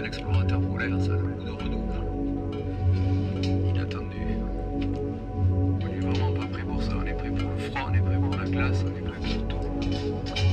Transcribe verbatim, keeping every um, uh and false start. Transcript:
explorateur polaire, ça a le goût de redouble. Inattendu. On est vraiment pas prêt pour ça, on est prêt pour le froid, on est prêt pour la glace, on est prêt pour tout.